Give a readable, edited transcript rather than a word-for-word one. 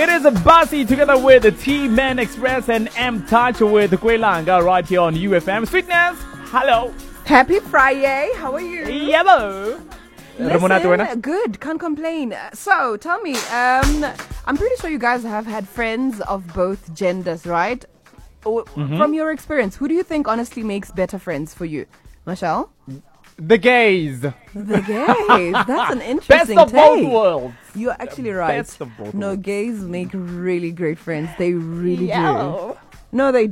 It is a Bussy together with the T-Man Express and M Touch with Kwelanga right here on UFM. Sweetness, hello. Happy Friday. How are you? Yellow. Listen, good. Can't complain. So, tell me, I'm pretty sure you guys have had friends of both genders, right? From your experience, who do you think honestly makes better friends for you? Michelle? The gays. The gays. That's an Best interesting of both take. worlds. You're actually right. Best of both No, worlds. gays make really great friends. They really Yeah. do. No, they